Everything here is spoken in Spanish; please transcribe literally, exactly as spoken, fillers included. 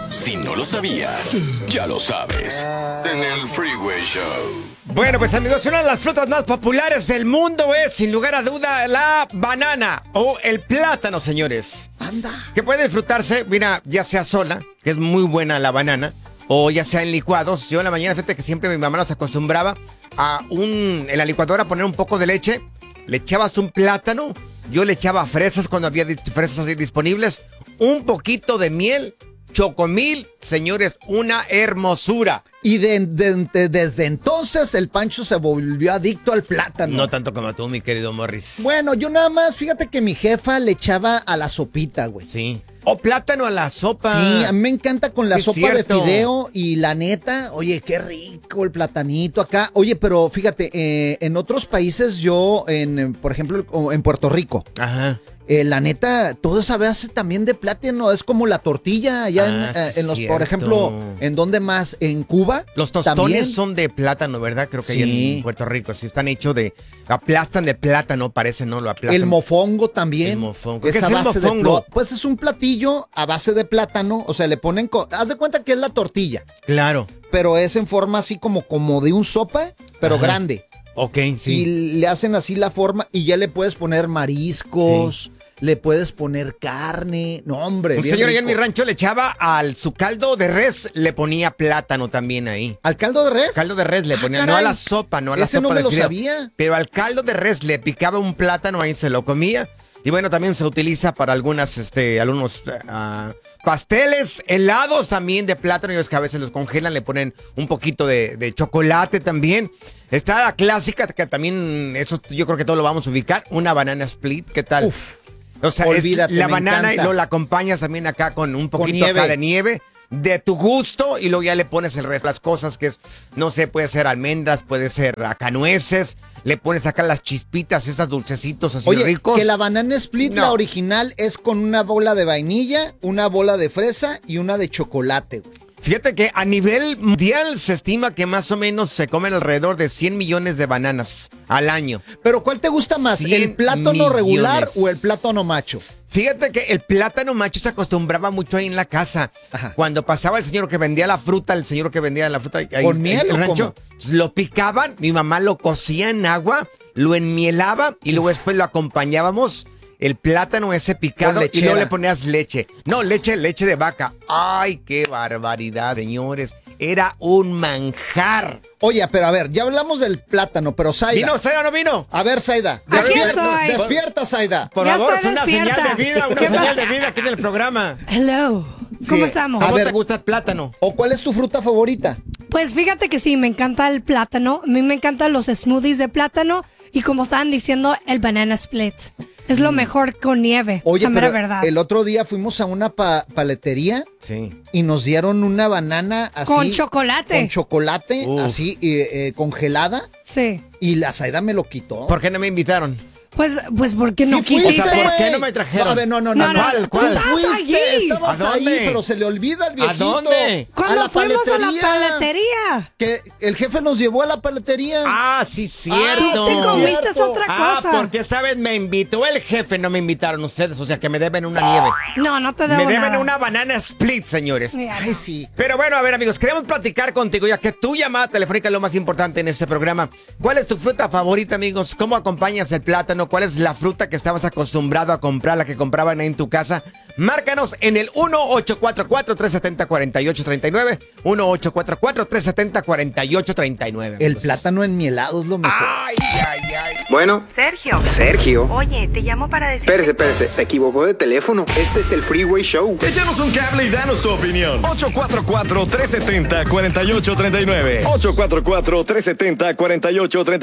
Si no lo sabías, ya lo sabes. En el Freeway Show. Bueno, pues amigos, una de las frutas más populares del mundo es, sin lugar a duda, la banana o el plátano, señores. Anda. Que puede disfrutarse, mira, ya sea sola, que es muy buena la banana, o ya sea en licuados. Yo en la mañana, fíjate que siempre mi mamá nos acostumbraba a un, en la licuadora poner un poco de leche, le echabas un plátano, yo le echaba fresas cuando había fresas así disponibles, un poquito de miel, chocomil, señores, una hermosura. Y de, de, de, desde entonces el Pancho se volvió adicto al plátano. No tanto como tú, mi querido Morris. Bueno, yo nada más, fíjate que mi jefa le echaba a la sopita, güey. Sí. O plátano a la sopa. Sí, a mí me encanta con la Sí, sopa cierto. de fideo y la neta, oye, qué rico el platanito acá. Oye, pero fíjate, eh, en otros países yo, en, por ejemplo, en Puerto Rico, Ajá. eh, la neta, todo esa base también de plátano, es como la tortilla allá en, Ah, eh, sí, en los, cierto. por ejemplo, ¿en dónde más? En Cuba. Los tostones también. son de plátano, ¿verdad? Creo que Sí. ahí en Puerto Rico. Sí, están hechos de... Aplastan de plátano, parece, ¿no? Lo aplastan. El mofongo también. El mofongo. ¿Qué Esa es el base de mofongo? plo- Pues es un platillo a base de plátano, o sea, le ponen... co- Haz de cuenta que es la tortilla, Claro. pero es en forma así como, como de un sopa, pero Ajá. grande. Ok, sí. Y le hacen así la forma y ya le puedes poner mariscos, le puedes poner carne. No, hombre. Un bien señor allá en rico. mi rancho le echaba al su caldo de res, le ponía plátano también ahí. ¿Al caldo de res? Caldo de res le Ah, ponía, no caray. a la sopa, no a la Ese sopa no me de lo fideo. sabía. Pero al caldo de res le picaba un plátano, ahí se lo comía. Y bueno, también se utiliza para algunas, este, algunos uh, pasteles, helados también de plátano. Y es que a veces los congelan, le ponen un poquito de, de chocolate también. Está la clásica, que también, eso yo creo que todo lo vamos a ubicar, una banana split, ¿qué tal? Uf, o sea, olvídate, es la me banana encanta. y luego la acompañas también acá con un poquito nieve. acá de nieve. De tu gusto y luego ya le pones el resto, las cosas que es, no sé, puede ser almendras, puede ser acá nueces, le pones acá las chispitas, esas dulcecitos así Oye, ricos. que la banana split, No. la original, es con una bola de vainilla, una bola de fresa y una de chocolate. güey. Fíjate que a nivel mundial se estima que más o menos se comen alrededor de cien millones de bananas al año. Pero ¿cuál te gusta más, cien el plátano millones. regular o el plátano macho? Fíjate que el plátano macho se acostumbraba mucho ahí en la casa. Ajá. Cuando pasaba el señor que vendía la fruta, el señor que vendía la fruta ahí ¿Con en miel el o rancho, lo picaban, mi mamá lo cocía en agua, lo enmielaba y luego después lo acompañábamos. El plátano ese picado Con y lechera. luego le ponías leche. No, leche, leche de vaca. ¡Ay, qué barbaridad, señores! Era un manjar. Oye, pero a ver, ya hablamos del plátano, pero Zaida. ¿Vino, Zaida, no vino? A ver, Zaida. Aquí Despierta, estoy. despierta, Zaida. Por Ya favor, estoy es una despierta. señal de vida, una ¿Qué señal pasa? de vida aquí en el programa. Hello. ¿Cómo Sí. estamos? A ¿Cómo ver. te gusta el plátano? ¿O cuál es tu fruta favorita? Pues fíjate que sí, me encanta el plátano. A mí me encantan los smoothies de plátano y como estaban diciendo, el banana split. Es lo mejor con nieve. Oye, la mera pero verdad. el otro día fuimos a una pa- paletería Sí. y nos dieron una banana así. Con chocolate. Con chocolate, Uf. así, eh, eh, congelada. Sí. Y la Zaida me lo quitó. ¿Por qué no me invitaron? Pues, pues porque no Sí fuiste, quisiste. O sea, ¿por qué güey. no me trajeron? A ver, no, no, no. No, no, ¿Cuál? tú ¿Cuál? estabas Fuiste, allí. estabas ¿A dónde? ahí, pero se le olvida el ¿A viejito. dónde? Cuando A la fuimos a la paletería. paletería. Que el jefe nos llevó a la paletería. Ah, sí, cierto. Tú te comiste Cierto. otra Ah, cosa. porque, ¿sabes? Me invitó el jefe, no me invitaron ustedes. O sea, que me deben una nieve. No, no te debo Me deben nada. una banana split, señores. Mira, Ay, sí. Pero bueno, a ver, amigos, queremos platicar contigo, ya que tu llamada telefónica es lo más importante en este programa. ¿Cuál es tu fruta favorita, amigos? ¿Cómo acompañas el plátano? ¿Cuál es la fruta que estabas acostumbrado a comprar, la que compraban ahí en tu casa? Márcanos en el uno ocho cuatro cuatro, tres siete cero, cuatro ocho tres nueve. uno ocho cuatro cuatro, tres siete cero, cuatro ocho tres nueve. El plátano enmielado es lo mejor. Ay, ay, ay. Bueno, Sergio. Sergio. Oye, te llamo para decir. Espérese, espérese, se equivocó de teléfono. Este es el Freeway Show. Échanos un cable y danos tu opinión. ocho cuatro cuatro, tres siete cero, cuatro ocho tres nueve. ocho cuatro cuatro, tres siete cero, cuatro ocho tres nueve.